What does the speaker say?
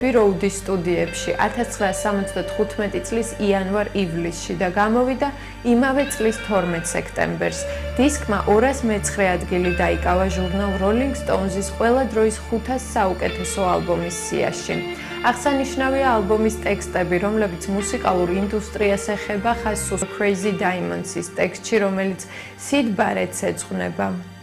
Road's სტუდიებში 1975 წლის იანვარ-ივლისში და გამოვიდა იმავე წლის 12 სექტემბერს. დისკმა 209 ადგილი დაიკავა ჟურნალ Rolling Stones-ის ყველა დროის 500 საუკეთესო ალბომის სიაში. აღსანიშნავია ალბომის ტექსტები, რომლებიც მუსიკალურ ინდუსტრიას ეხება ხაზს Crazy Diamonds-ის ტექსტში, რომელიც Syd Barrett's ეძღვნება.